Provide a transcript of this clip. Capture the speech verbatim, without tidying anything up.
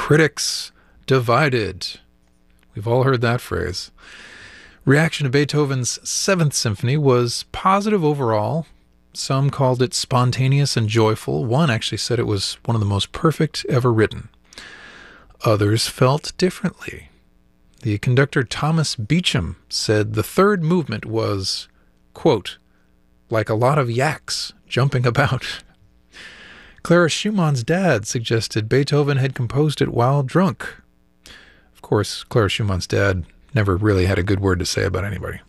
critics divided. We've all heard that phrase. Reaction to Beethoven's Seventh Symphony was positive overall. Some called it spontaneous and joyful. One actually said it was one of the most perfect ever written. Others felt differently. The conductor Thomas Beecham said the third movement was, quote, like a lot of yaks jumping about. Clara Schumann's dad suggested Beethoven had composed it while drunk. Of course, Clara Schumann's dad never really had a good word to say about anybody.